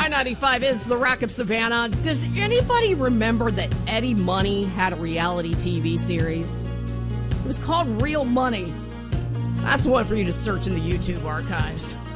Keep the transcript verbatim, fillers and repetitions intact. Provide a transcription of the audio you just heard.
nine ninety-five is the Rock of Savannah. Does anybody remember that Eddie Money had a reality T V series? It was called Real Money. That's one for you to search in the YouTube archives.